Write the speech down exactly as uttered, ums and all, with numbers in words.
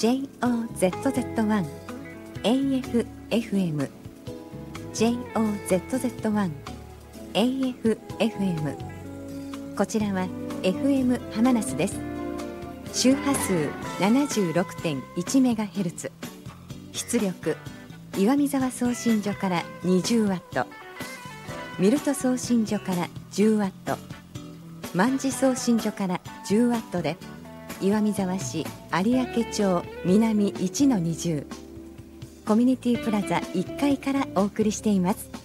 ジェイオーゼットゼットワン エーエフエフエム ジェイオーゼットゼットワン エーエフエフエム こちらは エフエム 浜那須です。周波数 ななじゅうろくてんいちメガヘルツ、出力岩見沢送信所からにじゅうワット、ミルト送信所からじゅうワット、万事送信所からじゅうワットで岩見沢市有明町南 いちのにじゅう コミュニティプラザいっかいからお送りしています。